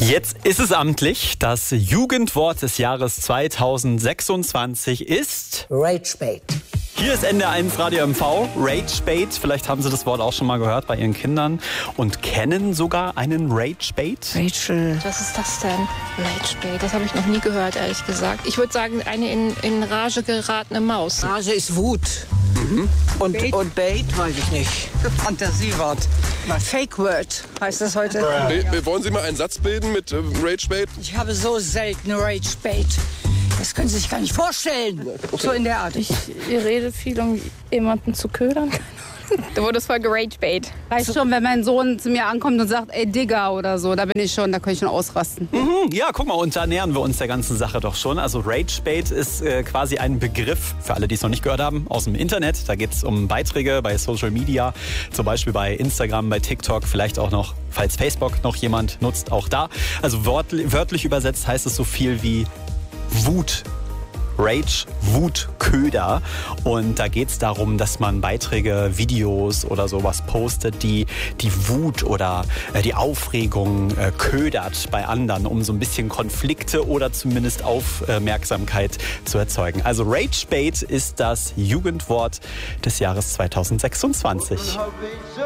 Jetzt ist es amtlich. Das Jugendwort des Jahres 2026 ist Ragebait. Hier ist NDR1 Radio MV, Ragebait. Vielleicht haben Sie das Wort auch schon mal gehört bei Ihren Kindern und kennen sogar einen Ragebait. Rachel. Was ist das denn? Ragebait, das habe ich noch nie gehört, ehrlich gesagt. Ich würde sagen, eine in Rage geratene Maus. Rage ist Wut. Und Bait weiß ich nicht. Fantasiewort. Fake Word heißt das heute. Wollen Sie mal einen Satz bilden mit Ragebait? Ich habe so selten Ragebait. Das können Sie sich gar nicht vorstellen. So in der Art. Ihr redet viel, um jemanden zu ködern. Du wurdest voll geragebait. Reicht schon, wenn mein Sohn zu mir ankommt und sagt, ey Digga oder so, da kann ich schon ausrasten. Ja, guck mal, und da nähern wir uns der ganzen Sache doch schon. Also Ragebait ist quasi ein Begriff, für alle, die es noch nicht gehört haben, aus dem Internet. Da geht es um Beiträge bei Social Media, zum Beispiel bei Instagram, bei TikTok, vielleicht auch noch, falls Facebook noch jemand nutzt, auch da. Also wörtlich übersetzt heißt es so viel wie Wut. Rage, Wut, Köder. Und da geht es darum, dass man Beiträge, Videos oder sowas postet, die Wut oder die Aufregung ködert bei anderen, um so ein bisschen Konflikte oder zumindest Aufmerksamkeit zu erzeugen. Also Ragebait ist das Jugendwort des Jahres 2026.